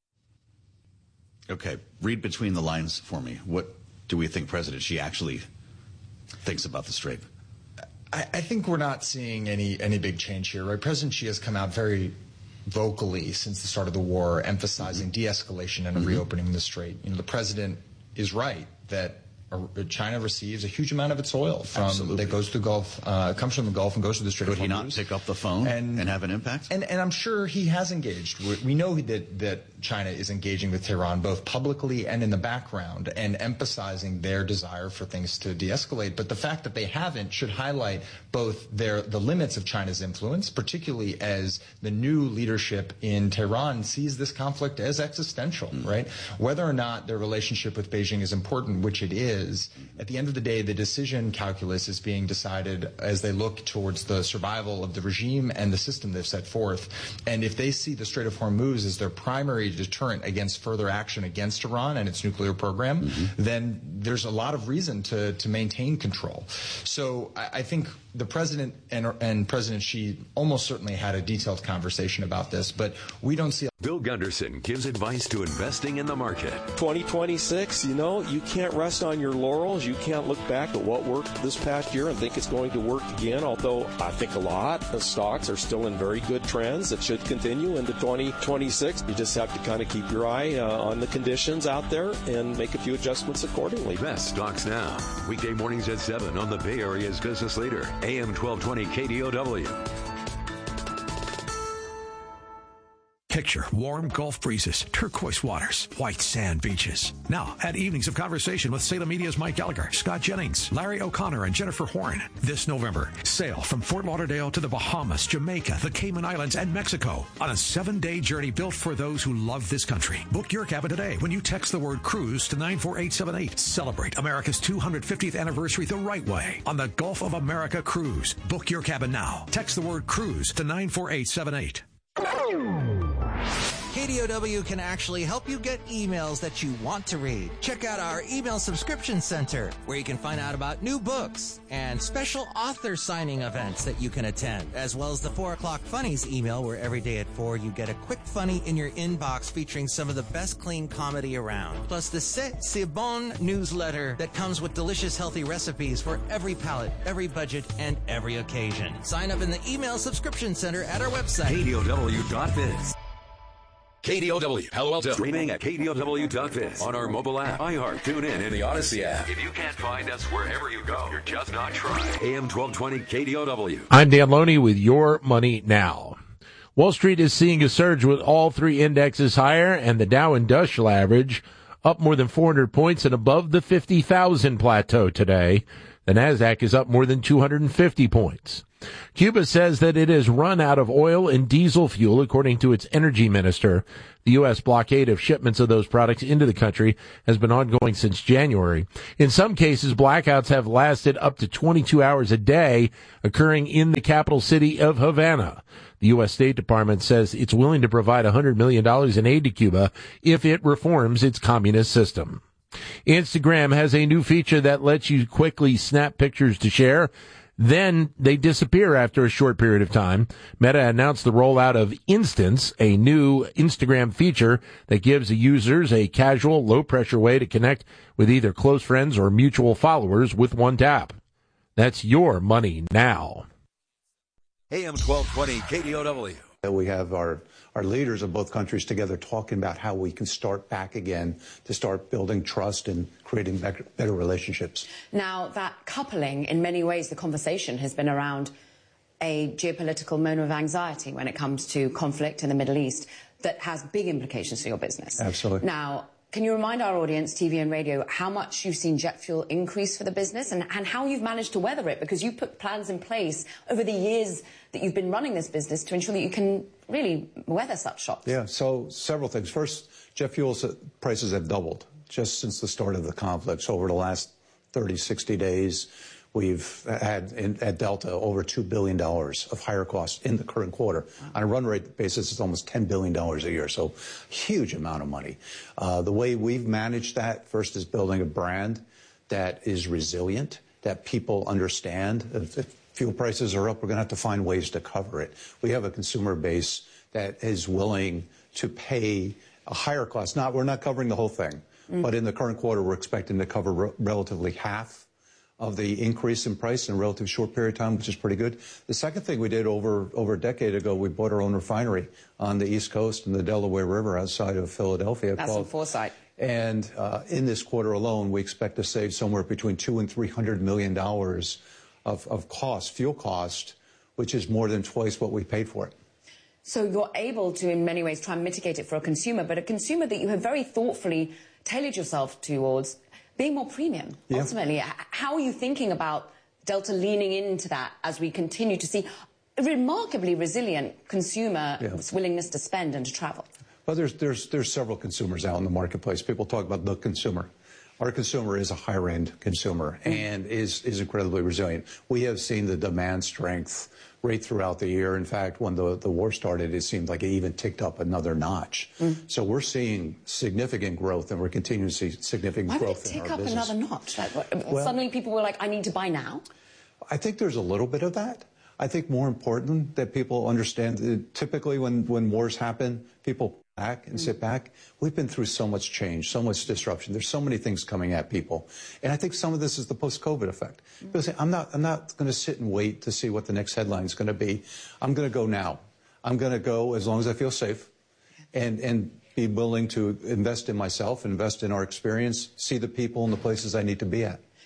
Okay, read between the lines for me. What do we think President Xi actually thinks about the Strait? I think we're not seeing any big change here, right? President Xi has come out very vocally since the start of the war, emphasizing de-escalation and a reopening the Strait. The president is right that China receives a huge amount of its oil that goes to the Gulf, comes from the Gulf and goes to the Strait of Hormuz. Could he not pick up the phone and have an impact? And I'm sure he has engaged. We know that China is engaging with Tehran both publicly and in the background, and emphasizing their desire for things to de-escalate. But the fact that they haven't should highlight both the limits of China's influence, particularly as the new leadership in Tehran sees this conflict as existential, right? Whether or not their relationship with Beijing is important, which it is, at the end of the day, the decision calculus is being decided as they look towards the survival of the regime and the system they've set forth. And if they see the Strait of Hormuz as their primary deterrent against further action against Iran and its nuclear program, then there's a lot of reason to maintain control. So I think the president and President Xi almost certainly had a detailed conversation about this, but we don't see. Bill Gunderson gives advice to investing in the market. 2026, you can't rest on your laurels. You can't look back at what worked this past year and think it's going to work again, although I think a lot of stocks are still in very good trends that should continue into 2026. You just have to kind of keep your eye on the conditions out there and make a few adjustments accordingly. Best Stocks Now, weekday mornings at 7 on the Bay Area's business leader, AM 1220 KDOW. Picture warm Gulf breezes, turquoise waters, white sand beaches. Now, add evenings of conversation with Salem Media's Mike Gallagher, Scott Jennings, Larry O'Connor, and Jennifer Horn. This November, sail from Fort Lauderdale to the Bahamas, Jamaica, the Cayman Islands, and Mexico on a 7-day journey built for those who love this country. Book your cabin today when you text the word cruise to 94878. Celebrate America's 250th anniversary the right way on the Gulf of America Cruise. Book your cabin now. Text the word cruise to 94878. KDOW can actually help you get emails that you want to read. Check out our email subscription center, where you can find out about new books and special author signing events that you can attend, as well as the 4 o'clock funnies email, where every day at 4 you get a quick funny in your inbox featuring some of the best clean comedy around. Plus the C'est Bon newsletter that comes with delicious healthy recipes for every palate, every budget, and every occasion. Sign up in the email subscription center at our website. KDOW.biz. KDOW, Palo Alto. Streaming at KDOW.biz. On our mobile app, iHeart, TuneIn, and the Odyssey app. If you can't find us wherever you go, you're just not trying. AM 1220 KDOW. I'm Dan Loney with Your Money Now. Wall Street is seeing a surge with all 3 indexes higher, and the Dow Industrial Average up more than 400 points and above the 50,000 plateau today. The Nasdaq is up more than 250 points. Cuba says that it has run out of oil and diesel fuel, according to its energy minister. The U.S. blockade of shipments of those products into the country has been ongoing since January. In some cases, blackouts have lasted up to 22 hours a day, occurring in the capital city of Havana. The U.S. State Department says it's willing to provide $100 million in aid to Cuba if it reforms its communist system. Instagram has a new feature that lets you quickly snap pictures to share. Then they disappear after a short period of time. Meta announced the rollout of Instants, a new Instagram feature that gives users a casual, low-pressure way to connect with either close friends or mutual followers with one tap. That's Your Money Now. AM 1220 KDOW. We have our leaders of both countries together talking about how we can start back again to start building trust and creating better relationships. Now, that coupling, in many ways, the conversation has been around a geopolitical moment of anxiety when it comes to conflict in the Middle East that has big implications for your business. Absolutely. Now, can you remind our audience, TV and radio, how much you've seen jet fuel increase for the business and how you've managed to weather it? Because you put plans in place over the years that you've been running this business to ensure that you can really weather such shocks. Yeah, so several things. First, jet fuel prices have doubled just since the start of the conflict. So over the last 30, 60 days, we've had at Delta over $2 billion of higher costs in the current quarter. Wow. On a run rate basis, it's almost $10 billion a year, so huge amount of money. The way we've managed that, first, is building a brand that is resilient, that people understand. If fuel prices are up, we're going to have to find ways to cover it. We have a consumer base that is willing to pay a higher cost. We're not covering the whole thing, but in the current quarter, we're expecting to cover relatively half of the increase in price in a relatively short period of time, which is pretty good. The second thing we did over a decade ago, we bought our own refinery on the East Coast in the Delaware River outside of Philadelphia. That's some foresight. And in this quarter alone, we expect to save somewhere between $200 and $300 million of cost, fuel cost, which is more than twice what we paid for it. So you're able to, in many ways, try and mitigate it for a consumer, but a consumer that you have very thoughtfully tailored yourself towards being more premium, ultimately. How are you thinking about Delta leaning into that as we continue to see a remarkably resilient consumer willingness to spend and to travel? Well, there's several consumers out in the marketplace. People talk about the consumer. Our consumer is a higher-end consumer and is incredibly resilient. We have seen the demand strength right throughout the year. In fact, when the war started, it seemed like it even ticked up another notch. So we're seeing significant growth, and we're continuing to see significant growth in our business. Why would it tick up another notch? Suddenly people were like, I need to buy now? I think there's a little bit of that. I think more important that people understand that typically when wars happen, people back and sit back. We've been through so much change, so much disruption. There's so many things coming at people. And I think some of this is the post-COVID effect. People say, I'm not going to sit and wait to see what the next headline is going to be. I'm going to go now. I'm going to go as long as I feel safe and be willing to invest in myself, invest in our experience, see the people and the places I need to be at.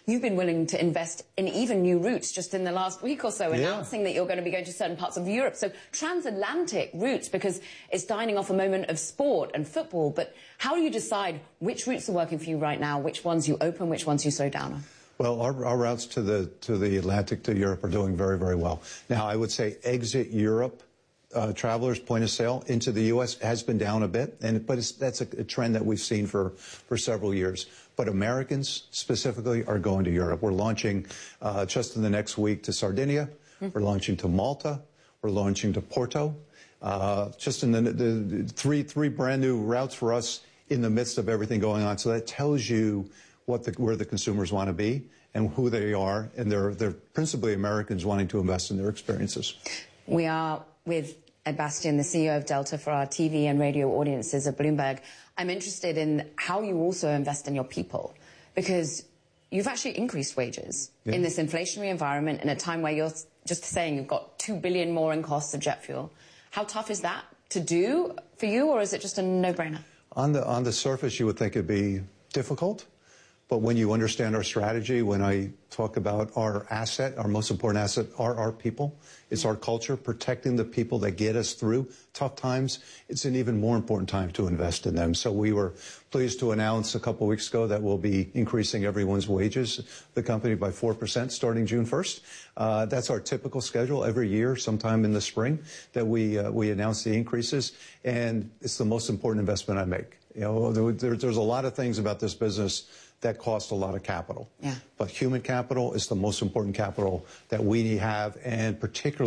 you've been willing to invest in even new routes just in the last week or so, announcing that you're going to be going to certain parts of Europe. So transatlantic routes, because it's dining off a moment of sport and football. But how do you decide which routes are working for you right now, which ones you open, which ones you slow down on? Well, our routes to the Atlantic to Europe are doing very, very well. Now, I would say exit Europe travelers' point of sale into the U.S. has been down a bit, but that's a trend that we've seen for several years. But Americans specifically are going to Europe. We're launching just in the next week to Sardinia. We're launching to Malta. We're launching to Porto. Just in the three brand new routes for us in the midst of everything going on. So that tells you where the consumers want to be and who they are, and they're principally Americans wanting to invest in their experiences. We are with Ed Bastian, the CEO of Delta, for our TV and radio audiences at Bloomberg. I'm interested in how you also invest in your people, because you've actually increased wages in this inflationary environment in a time where you're just saying you've got $2 billion more in costs of jet fuel. How tough is that to do for you, or is it just a no-brainer? On the surface, you would think it'd be difficult. But when you understand our strategy, when I talk about our asset, our most important asset are our people. It's our culture, protecting the people that get us through tough times. It's an even more important time to invest in them. So we were pleased to announce a couple of weeks ago that we'll be increasing everyone's wages, the company, by 4% starting June 1st. That's our typical schedule every year, sometime in the spring, that we announce the increases. And it's the most important investment I make. You know, there's a lot of things about this business that cost a lot of capital. But human capital is the most important capital that we have, and particularly